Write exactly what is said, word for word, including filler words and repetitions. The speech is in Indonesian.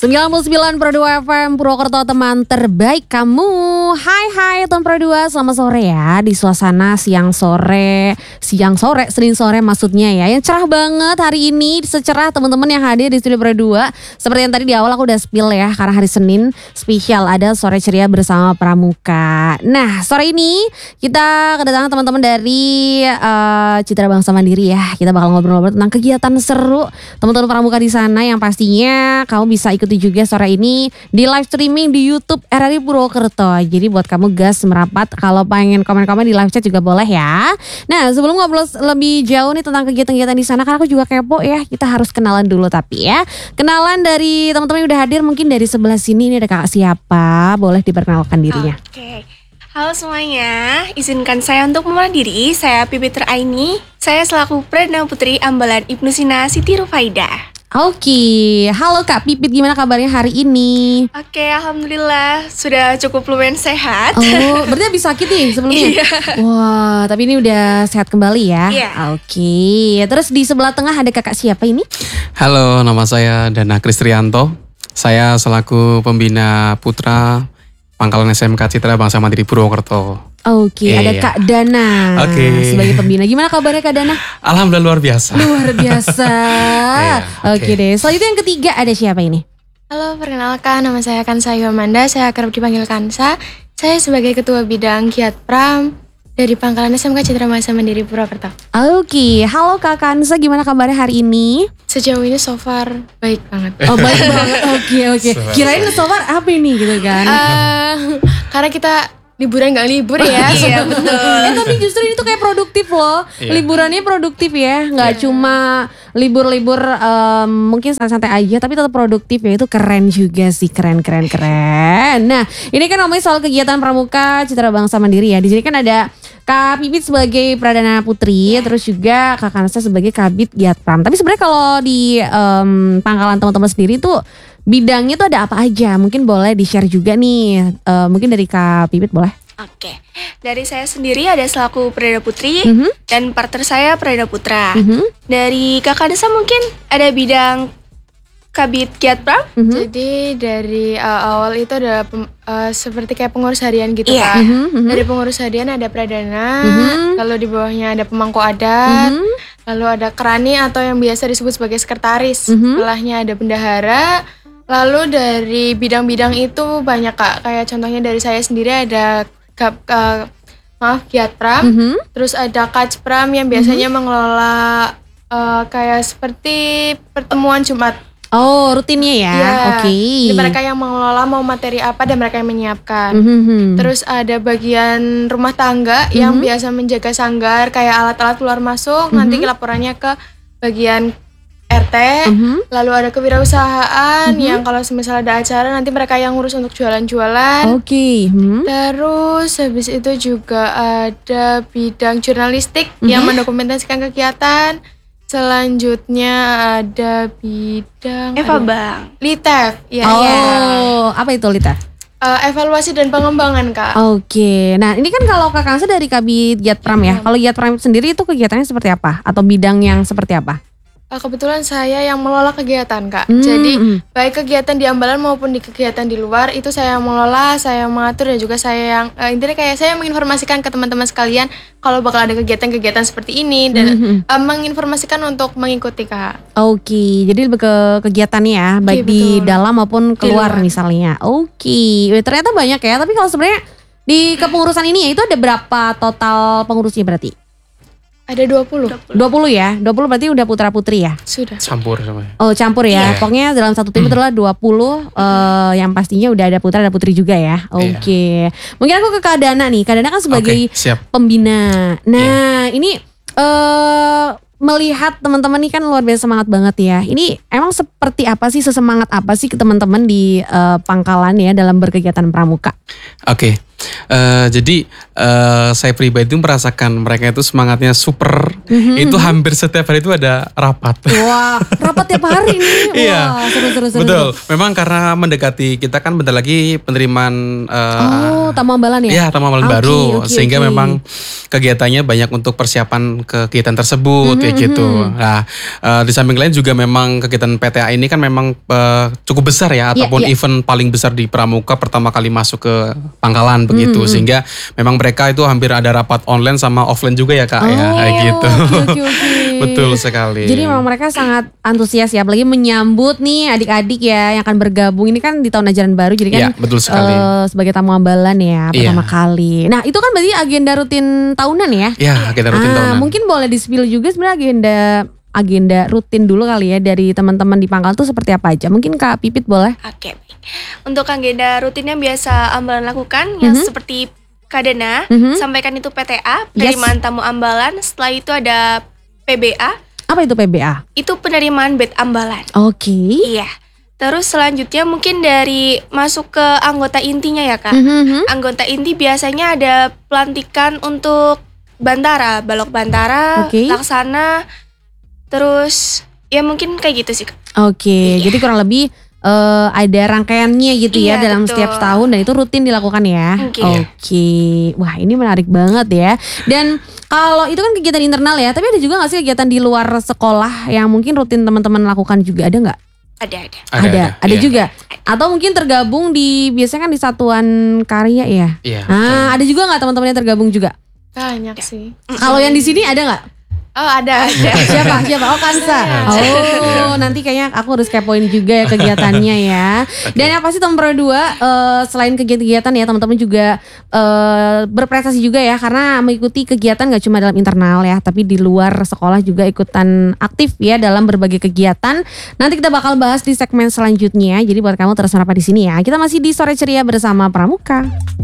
sembilan puluh sembilan koma dua F M Purwokerto, teman terbaik kamu. Hai hai teman Pro dua, selamat sore ya. Di suasana siang sore, siang sore, Senin sore maksudnya ya. Yang cerah banget hari ini, secerah teman-teman yang hadir di studio Pro dua. Seperti yang tadi di awal aku udah spill ya, karena hari Senin spesial ada Sore Ceria bersama Pramuka. Nah sore ini kita kedatangan teman-teman dari uh, Citra Bangsa Mandiri ya. Kita bakal ngobrol-ngobrol tentang kegiatan seru teman-teman Pramuka di sana, yang pastinya kamu bisa ikuti juga sore ini di live streaming di YouTube R R I Purwokerto. Jadi buat kamu gas merapat, kalau pengen komen-komen di live chat juga boleh ya. Nah sebelum ngobrol lebih jauh nih tentang kegiatan-kegiatan di sana, karena aku juga kepo ya, kita harus kenalan dulu. Tapi ya kenalan dari teman-teman yang udah hadir, mungkin dari sebelah sini ini ada kakak siapa, boleh diperkenalkan dirinya. Oke, okay. Halo semuanya, izinkan saya untuk memulai diri. Saya Pipit Aini, saya selaku Perdana Putri Ambalan Ibnu Sina Siti Rufaidah. Oke, halo Kak Pipit, gimana kabarnya hari ini? Oke, alhamdulillah sudah cukup lumayan sehat. Oh, berarti habis sakit nih sebelumnya? Iya. Wah, tapi ini udah sehat kembali ya? Iya. Oke, terus di sebelah tengah ada kakak siapa ini? Halo, nama saya Dana Kristrianto. Saya selaku pembina putra Pangkalan S M K Citra Bangsa Mandiri Purwokerto. Oke, yeah, ada yeah. Kak Dana okay. sebagai pembina. Gimana kabarnya Kak Dana? Alhamdulillah luar biasa. Luar biasa. yeah, Oke okay. deh. Selanjutnya yang ketiga ada siapa ini? Halo, perkenalkan nama saya Kansa Yomanda. Saya kerap dipanggil Kansa. Saya sebagai ketua bidang Giat Pram dari Pangkalan S M K Citra Bangsa Mandiri Purwokerto. Oke, okay. Halo Kak Kansa, gimana kabarnya hari ini? Sejauh ini so far baik banget. Oh baik banget. Oke oke. Kirain so far apa ini gitu kan? Uh, karena kita liburan gak libur ya. Iya betul. Eh tapi justru ini tuh kayak produktif loh. Iya. Liburannya produktif ya, nggak yeah. cuma libur-libur um, mungkin santai-santai aja, tapi tetap produktif ya. Itu keren juga sih, keren keren keren. Nah ini kan ngomongin soal kegiatan Pramuka Citra Bangsa Mandiri ya. Di sini kan ada Kak Pipit sebagai Pradana Putri, yeah. terus juga Kak Kansa sebagai Kabid Giat Pram. Tapi sebenarnya kalau di um, pangkalan teman-teman sendiri tuh bidangnya tuh ada apa aja? Mungkin boleh di-share juga nih. Uh, mungkin dari Kak Pipit boleh? Oke, dari saya sendiri ada selaku Perdana Putri mm-hmm. dan partner saya Perdana Putra. Mm-hmm. Dari Kakak Desa mungkin ada bidang Kabid Giat Pram. Mm-hmm. Jadi dari uh, awal itu ada pem, uh, seperti kayak pengurus harian gitu yeah. Kak. Mm-hmm. Dari pengurus harian ada Pradana, mm-hmm. lalu di bawahnya ada pemangku adat, mm-hmm. lalu ada kerani atau yang biasa disebut sebagai sekretaris. Mm-hmm. Setelahnya ada bendahara. Lalu dari bidang-bidang itu banyak Kak. Kayak contohnya dari saya sendiri ada Kap, uh, maaf Giat Pram, mm-hmm. terus ada Kacpram yang biasanya mm-hmm. mengelola uh, kayak seperti pertemuan Jumat. Oh rutinnya ya, ya oke. Okay. Mereka yang mengelola mau materi apa dan mereka yang menyiapkan. Mm-hmm. Terus ada bagian rumah tangga mm-hmm. yang biasa menjaga sanggar kayak alat-alat keluar masuk. Mm-hmm. Nanti laporannya ke bagian R T, mm-hmm. lalu ada kewirausahaan mm-hmm. yang kalau misalnya ada acara nanti mereka yang ngurus untuk jualan-jualan. Oke. Okay. Mm-hmm. Terus habis itu juga ada bidang jurnalistik mm-hmm. yang mendokumentasikan kegiatan. Selanjutnya ada bidang Eva Bang, Litef. Ya, oh, ya. Apa itu Litef? Uh, evaluasi dan pengembangan Kak. Oke, okay. Nah ini kan kalau Kak Kansa dari Kabid Giat Pram ya. Kalau Giat Pram sendiri itu kegiatannya seperti apa? Atau bidang yang seperti apa? Kebetulan saya yang mengelola kegiatan Kak. Hmm. Jadi baik kegiatan di Ambalan maupun di kegiatan di luar itu saya yang mengelola, saya yang mengatur dan juga saya yang uh, intinya kayak saya menginformasikan ke teman-teman sekalian kalau bakal ada kegiatan-kegiatan seperti ini dan hmm. uh, menginformasikan untuk mengikuti Kak. Oke, okay. Jadi lebih ke kegiatannya ya, baik okay, di dalam maupun keluar misalnya. Oke, okay. Ternyata banyak ya. Tapi kalau sebenarnya di kepengurusan ini ya itu ada berapa total pengurusnya berarti? Ada dua puluh. dua puluh ya? dua puluh berarti udah putra-putri ya? Sudah. Campur sama. Oh campur ya? Yeah. Pokoknya dalam satu tim itu adalah dua puluh uh, yang pastinya udah ada putra dan putri juga ya? Oke. Okay. Yeah. Mungkin aku ke Kak Dana nih. Kak Dana kan sebagai okay, pembina. Nah yeah. ini uh, melihat teman-teman ini kan luar biasa semangat banget ya. Ini emang seperti apa sih, sesemangat apa sih ke teman-teman di uh, Pangkalan ya dalam berkegiatan pramuka? Oke. Okay. Eh, jadi eh, saya pribadi itu merasakan mereka itu semangatnya super. Mhm, Itu hampir setiap hari itu ada rapat. Wah, rapat tiap hari nih. Iya. Wah, seru-seru seru. Betul. Memang karena mendekati kita kan bentar lagi penerimaan eh, Oh, tamu ambalan ya? ya tamu ambalan Oke, baru, oke, sehingga oke. memang kegiatannya banyak untuk persiapan kegiatan tersebut kayak gitu. Nah, eh, di samping lain juga memang kegiatan P T A ini kan memang eh, cukup besar ya, Iya, ataupun iya. event paling besar di Pramuka pertama kali masuk ke Pangkalan begitu, sehingga memang mereka itu hampir ada rapat online sama offline juga ya kak ya, kayak gitu. oke, oke, oke. Betul sekali. Jadi memang mereka sangat antusias ya, apalagi menyambut nih adik-adik ya yang akan bergabung ini kan di tahun ajaran baru, jadi kan Iya, betul sekali. eh, sebagai tamu ambalan ya pertama Iya. kali. Nah itu kan berarti agenda rutin tahunan ya? Ya, kita rutin ah, tahunan. mungkin boleh di-spill juga sebenarnya agenda agenda rutin dulu kali ya dari teman-teman di Pangkal tuh seperti apa aja? Mungkin Kak Pipit boleh? Oke, baik. Untuk agenda rutinnya biasa ambalan lakukan yang Mhm. seperti Kadena, Mhm. sampaikan itu P T A, Yes. penerimaan tamu ambalan. Setelah itu ada P B A, Apa itu P B A? itu penerimaan bed ambalan. Oke. Iya. Terus selanjutnya mungkin dari masuk ke anggota intinya ya kak. Mhm. Anggota inti biasanya ada pelantikan untuk Bantara, balok Bantara, Oke. Laksana, terus ya mungkin kayak gitu sih kak. Oke, Iya. jadi kurang lebih eh, ada rangkaiannya gitu ya Iya, dalam betul. setiap tahun dan itu rutin dilakukan ya. Oke. Oke, wah ini menarik banget ya. Dan kalau itu kan kegiatan internal ya, tapi ada juga nggak sih kegiatan di luar sekolah yang mungkin rutin teman-teman lakukan juga, ada nggak? Ada ada. Ada, ada, iya. juga. Atau mungkin tergabung di biasanya kan di satuan karya ya. Iya. Ah, ada juga nggak teman-teman yang tergabung juga? Banyak sih. Kalau yang di sini ada nggak? Oh ada. ada. Siapa? Siapa? Oh Kansa. Oh nanti kayaknya aku harus kepoin juga ya kegiatannya ya. Dan yang pasti teman Pro dua eh, selain kegiatan-kegiatan ya teman-teman juga eh, berprestasi juga ya. Karena mengikuti kegiatan gak cuma dalam internal ya, tapi di luar sekolah juga ikutan aktif ya dalam berbagai kegiatan. Nanti kita bakal bahas di segmen selanjutnya. Jadi buat kamu terus merapat di sini ya. Kita masih di Sore Ceria bersama Pramuka.